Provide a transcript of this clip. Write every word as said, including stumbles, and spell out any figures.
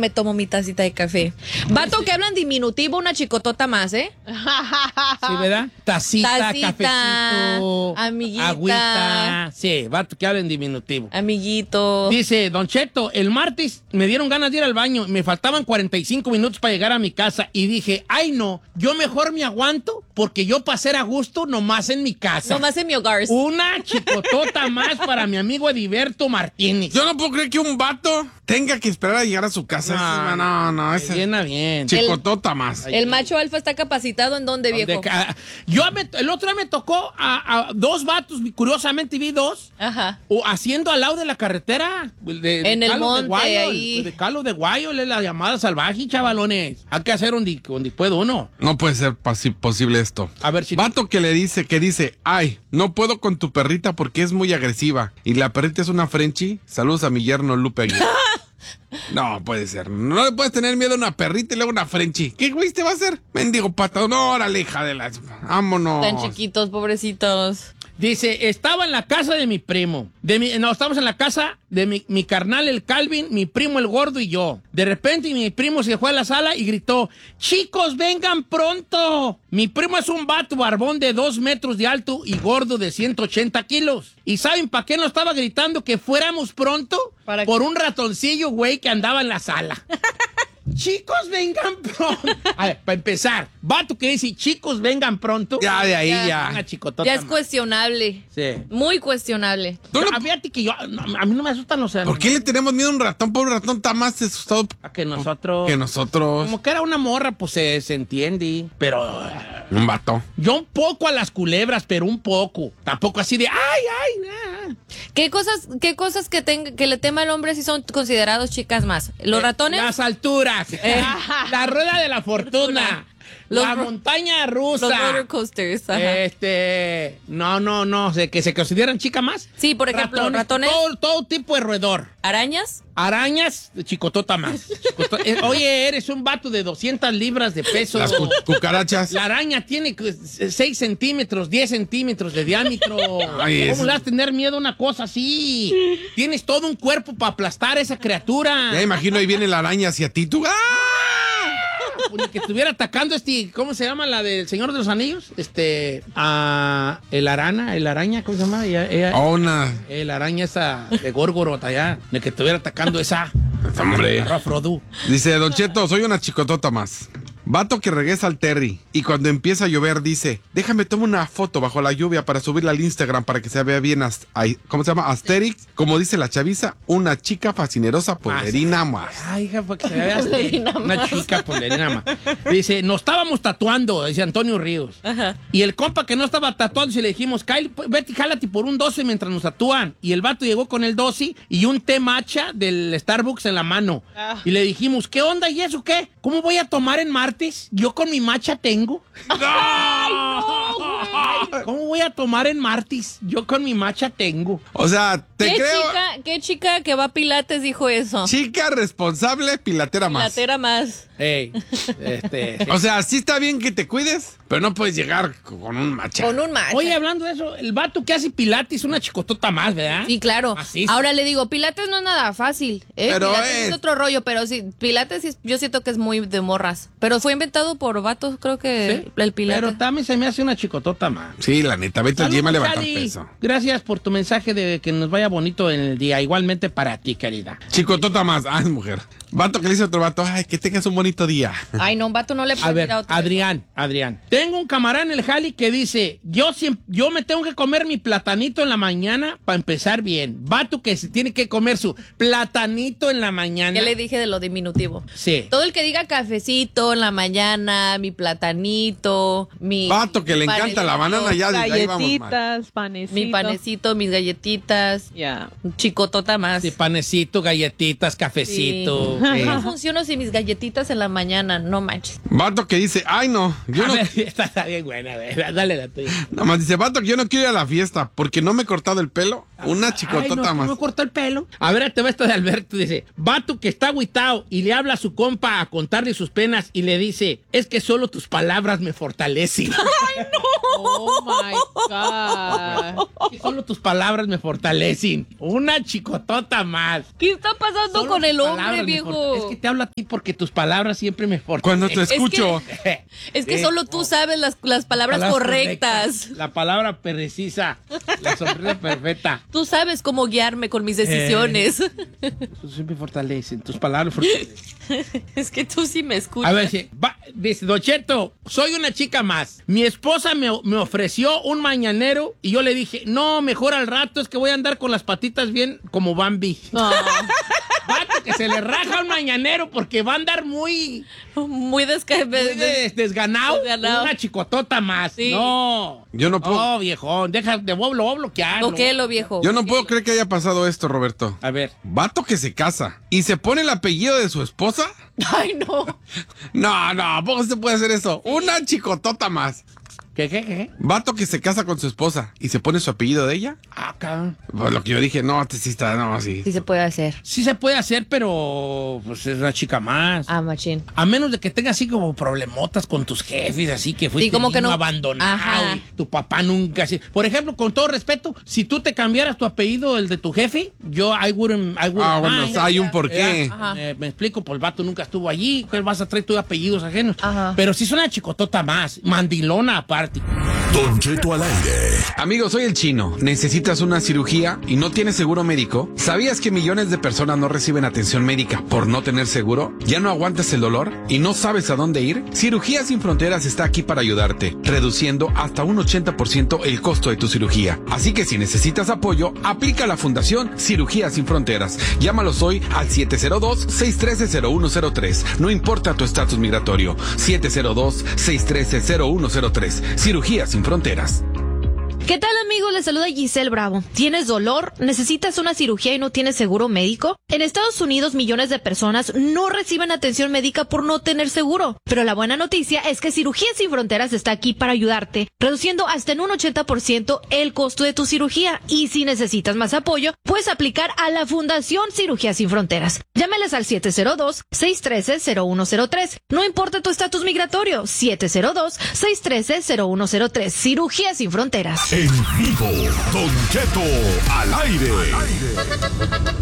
me tomo mi tacita de café. Vato que hablan diminutivo, una chicotota más, ¿eh? Sí, ¿verdad? Tacita, Tacita, cafecito, amiguita. agüita. Sí, vato que habla en diminutivo. Amiguito. Dice, Don Cheto, el martes me dieron ganas de ir al baño. Me faltaban cuarenta y cinco minutos para llegar a mi casa. Y dije, ay no, yo mejor me aguanto porque yo para ser a gusto nomás en mi casa. Nomás en mi hogar. Una chicotota más para mi amigo Ediberto Martínez. Yo no puedo creer que un vato tenga que esperar a llegar a su casa. No, No, no, no. Ese Llena bien. chicotota más. El macho alfa está capacitado en dónde, viejo. De ca- Yo me- el otro día me tocó a, a dos vatos, curiosamente vi dos, Ajá. o haciendo al lado de la carretera. De, de En el Calo monte, de Guayo, ahí. De Calo de Guayo, es la llamada salvaje, chavalones. Hay que hacer donde, donde puede uno. No puede ser pasi- posible esto. A ver si... Vato que le dice, que dice, ay, no puedo con tu perrita porque es muy agresiva. Y la perrita es una Frenchie. Saludos a mi yerno Lupe Aguilar. No, puede ser. No le puedes tener miedo a una perrita y luego una Frenchie. ¿Qué güey te va a hacer? Mendigo pato. No, órale, hija de las... Vámonos. Tan chiquitos, pobrecitos. Dice, estaba en la casa de mi primo. De mi, no, estamos en la casa de mi, mi carnal, el Calvin, mi primo, el gordo y yo. De repente mi primo se fue a la sala y gritó, chicos, vengan pronto. Mi primo es un vato barbón de dos metros de alto y gordo de ciento ochenta kilos. ¿Y saben para qué nos estaba gritando que fuéramos pronto? ¿Para Por un ratoncillo, güey, que andaba en la sala. Chicos, vengan pronto. A ver, para empezar, vato que dice, chicos, vengan pronto. Ya, de ahí Ya. ya. Una chicotota Ya es más. cuestionable. Sí. Muy cuestionable. ¿Tú Yo, no- a, fíjate que yo, no, a mí no me asustan los ¿Por qué le tenemos miedo a un ratón? Pobre ratón está más asustado A que nosotros... que nosotros. Como que era una morra, pues se, se entiende. Pero Un vato. yo un poco a las culebras, pero un poco. Tampoco así de, ay, ay, nah. ¿Qué cosas, qué cosas que, tenga, que le tema al hombre si son considerados chicas más? ¿Los Eh, ratones? Las alturas. La rueda de la fortuna. Los la ro- montaña rusa. Los roller coasters. Ajá. Este, no, no, no, de que se consideran chica más. Sí, por ejemplo, ratones. Todo, todo tipo de roedor. ¿Arañas? Arañas, chicotota más. Chicoto- eh, Oye, eres un vato de doscientas libras de peso. Las cu- cucarachas. La araña tiene seis centímetros, diez centímetros de diámetro. Ay, ¿Cómo eso- le vas a tener miedo a una cosa así? Tienes todo un cuerpo para aplastar a esa criatura. Ya imagino ahí viene la araña hacia ti. Tú. ¡Ah! Ni que estuviera atacando este, ¿cómo se llama la del Señor de los Anillos? Este, a el arana, el araña, ¿cómo se llama? Ella, ella- Oh, una. el araña esa de Gorgoroth allá, de que estuviera atacando esa. Hombre. a Frodo. Dice, Don Cheto, soy una chicotota más. Vato que regresa al Terry y cuando empieza a llover dice, déjame tomar una foto bajo la lluvia para subirla al Instagram para que se vea bien, as- ay, ¿cómo se llama? Asterix. Como dice la chaviza, una chica fascinerosa polerina más. Ay, hija, para que se vea este, Polerina una más. chica polerina más. Dice, nos estábamos tatuando, dice Antonio Ríos. Ajá. Y el compa que no estaba tatuando, y le dijimos, Kyle, pues, vete y jálate por un doce mientras nos tatúan. Y el vato llegó con el doce y un té matcha del Starbucks en la mano. Ah. Y le dijimos, ¿qué onda? ¿Y eso qué? ¿Cómo voy a tomar en martes? Yo con mi matcha tengo. ¿Cómo voy a tomar en martes? Yo con mi matcha tengo. O sea, te ¿Qué creo. chica, ¿Qué chica que va a Pilates dijo eso? Chica responsable, pilatera más. Pilatera más. Ey, este... O sea, sí está bien que te cuides, pero no puedes llegar con un macha. Con un matcha. Oye, hablando de eso, el vato que hace pilates es una chicotota más, ¿verdad? Sí, claro. Así es. Ahora le digo, Pilates no es nada fácil. ¿eh? Pero Pilates es- es otro rollo, pero sí, Pilates sí, yo siento que es muy de morras. Pero fue inventado por vatos, creo que ¿Sí? el Pilates. Pero también se me hace una chicotota más. Sí, la neta, vete al gym a Saludos, levantar Cali. peso. Gracias por tu mensaje de que nos vaya bonito en el día. Igualmente para ti, querida. Chicotota más. Ah, es mujer. Vato que le dice a otro vato, ay, que tengas un bonito día. Ay, no, un vato no le A puede ver, ir a otro. Adrián, Adrián. Tengo un camarada en el jali que dice, yo, siem- yo me tengo que comer mi platanito en la mañana para empezar bien. Vato que se tiene que comer su platanito en la mañana. Ya le dije de lo diminutivo. Sí. Todo el que diga cafecito en la mañana, mi platanito, mi... Vato que le mi encanta la panecito, banana, ya desde ahí vamos mal. Galletitas, panecito. Mi panecito, mis galletitas, Ya. chicotota más. Sí, panecito, galletitas, cafecito. Sí. Sí. No funciono sin mis galletitas en la mañana, no manches. Vato que dice, ay, no. Yo A no. ver, esta está bien buena, a ver, dale la tuya. Nada más dice, vato que yo no quiero ir a la fiesta porque no me he cortado el pelo Una Ay, chicotota no, más. me cortó el pelo. A ver, te va esta de Alberto. Dice, vato que está agüitado y le habla a su compa a contarle sus penas y le dice, es que solo tus palabras me fortalecen. ¡Ay, no! Oh, my God. Que solo tus palabras me fortalecen. Una chicotota más. ¿Qué está pasando Solo con tus el hombre, palabras me viejo? forta- Es que te hablo a ti porque tus palabras siempre me Cuando fortalecen. te escucho. Es que Eh, solo tú sabes las, las palabras, correctas. La palabra precisa. La sonrisa perfecta. Tú sabes cómo guiarme con mis decisiones. Tú siempre fortalecen. Tus palabras fortalecen. Es que tú sí me escuchas. A ver, dice, va, dice, Don Cheto, soy una chica más. Mi esposa me, me ofreció un mañanero y yo le dije, no, mejor al rato, es que voy a andar con las patitas bien como Bambi. No, Vato, que se le raja un mañanero porque va a andar muy, muy desca... muy des- desganado. Desganado. Una chicotota más. Sí. No. Yo no puedo- No, viejón, deja, de, lo voy a bloquear. ¿O qué, lo viejo? Yo no puedo creer que haya pasado esto, Roberto. A ver. Vato que se casa y se pone el apellido de su esposa. Ay, no. No, no, ¿a poco se puede hacer eso? Una chicotota más. ¿Qué, qué, qué? Vato que se casa con su esposa y se pone su apellido de ella. Ah, cabrón. Pues lo que yo dije, no, este sí está, no, sí. Sí se puede hacer. Sí se puede hacer, pero pues es una chica más. Ah, machín. A menos de que tengas así como problemotas con tus jefes, así que fuiste Sí, como que niño no- abandonado. Ajá. Y tu papá nunca así. Por ejemplo, con todo respeto, si tú te cambiaras tu apellido, el de tu jefe, yo, I wouldn't, I wouldn't Ah, bueno, mind. o sea, hay un porqué. Ajá. Eh, me explico, pues el vato nunca estuvo allí, pues vas a traer tus apellidos ajenos. Ajá. Pero si es una chicotota más, mandilona aparte. Don Cheto al aire. Amigo, soy el Chino. ¿Necesitas una cirugía y no tienes seguro médico? ¿Sabías que millones de personas no reciben atención médica por no tener seguro? ¿Ya no aguantas el dolor y no sabes a dónde ir? Cirugías Sin Fronteras está aquí para ayudarte, reduciendo hasta un ochenta por ciento el costo de tu cirugía. Así que si necesitas apoyo, aplica a la Fundación Cirugías Sin Fronteras. Llámalos hoy al siete cero dos, seis uno tres, cero uno cero tres. No importa tu estatus migratorio. siete cero dos, seis uno tres, cero uno cero tres. Cirugías Sin Fronteras. ¿Qué tal, amigos? Les saluda Giselle Bravo. ¿Tienes dolor? ¿Necesitas una cirugía y no tienes seguro médico? En Estados Unidos, millones de personas no reciben atención médica por no tener seguro. Pero la buena noticia es que Cirugías Sin Fronteras está aquí para ayudarte, reduciendo hasta en un ochenta por ciento el costo de tu cirugía. Y si necesitas más apoyo, puedes aplicar a la Fundación Cirugías Sin Fronteras. Llámeles al siete cero dos, seis uno tres, cero uno cero tres. No importa tu estatus migratorio, siete cero dos, seis uno tres, cero uno cero tres. Cirugías Sin Fronteras. En vivo, Don Cheto al aire.